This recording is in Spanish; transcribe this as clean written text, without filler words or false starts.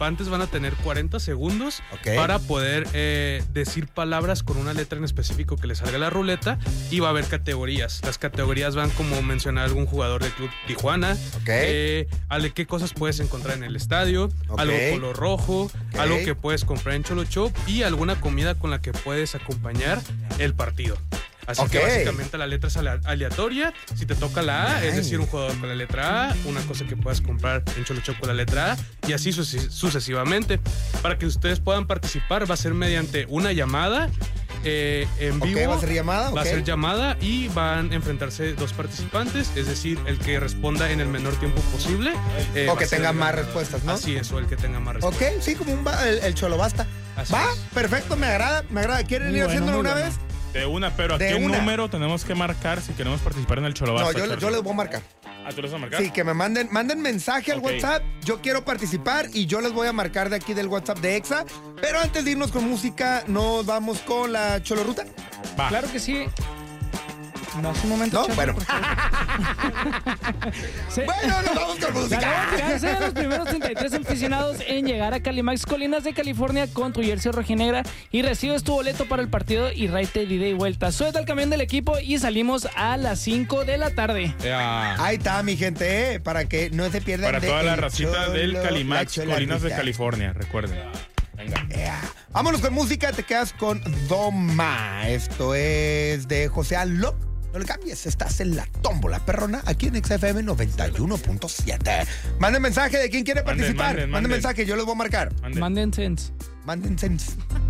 participantes van a tener 40 segundos para poder decir palabras con una letra en específico que les salga la ruleta, y va a haber categorías. Las categorías van como mencionar algún jugador del Club Tijuana, qué cosas puedes encontrar en el estadio, algo color rojo, algo que puedes comprar en Cholo Shop y alguna comida con la que puedes acompañar el partido. Así que básicamente la letra es aleatoria. Si te toca la A, es decir, un jugador con la letra A, una cosa que puedas comprar en Cholo Shop con la letra A, y así sucesivamente. Para que ustedes puedan participar, va a ser mediante una llamada en vivo. ¿Va a ser llamada? Va a ser llamada y van a enfrentarse dos participantes, es decir, el que responda en el menor tiempo posible. O que tenga más respuestas, ¿no? Así es, o el que tenga más respuestas. Sí, como el Cholo Basta. Perfecto, me agrada. ¿Quieren ir haciéndolo una vez? De una, pero ¿a qué número tenemos que marcar si queremos participar en el Cholo Basta? No, yo les voy a marcar. ¿Tú les vas a marcar? Sí, que me manden mensaje al WhatsApp. Yo quiero participar y yo les voy a marcar de aquí del WhatsApp de Exa. Pero antes de irnos con música, ¿nos vamos con la Choloruta? Va. Claro que sí. No es un momento. No, bueno. Bueno, nos vamos con música. Quedarse de los primeros 33 aficionados en llegar a Calimax Colinas de California con tu jersey rojinegra y recibes tu boleto para el partido y raite de ida y vuelta. Suelta el camión del equipo y salimos a las 5 de la tarde. Ahí está, mi gente, para que no se pierdan. Para toda la racita del Calimax Colinas de California, recuerden. Venga. Vámonos con música, te quedas con Doma. Esto es de José Aló. No le cambies, estás en la tómbola perrona aquí en XFM 91.7. Manden mensaje de quién quiere participar. Manden mensaje, yo les voy a marcar. Manden sense. Manden sense.